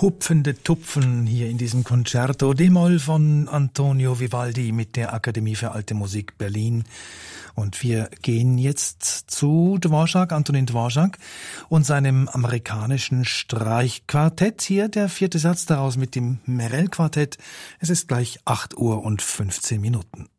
hupfende Tupfen hier in diesem Concerto d-Moll von Antonio Vivaldi mit der Akademie für Alte Musik Berlin. Und wir gehen jetzt zu Dvorak, Antonin Dvorak und seinem amerikanischen Streichquartett. Hier der vierte Satz daraus mit dem Merel-Quartett. Es ist gleich 8:15 Uhr.